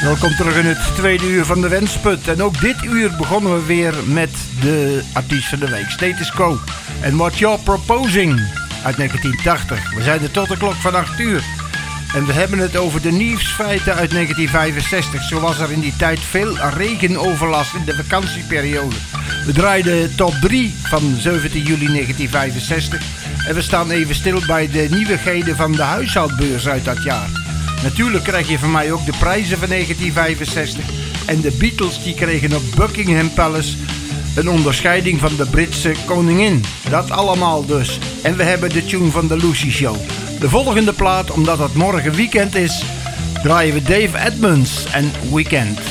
Welkom terug in het tweede uur van de Wensput. En ook dit uur begonnen we weer met de artiest van de week, Status Quo. En What You're Proposing uit 1980. We zijn er tot de klok van 8 uur. En we hebben het over de nieuwsfeiten uit 1965. Zo was er in die tijd veel regenoverlast in de vakantieperiode. We draaiden top 3 van 17 juli 1965. En we staan even stil bij de nieuwigheden van de huishoudbeurs uit dat jaar. Natuurlijk krijg je van mij ook de prijzen van 1965. En de Beatles die kregen op Buckingham Palace een onderscheiding van de Britse koningin. Dat allemaal dus. En we hebben de tune van de Lucy Show. De volgende plaat, omdat het morgen weekend is, draaien we Dave Edmunds en Weekend.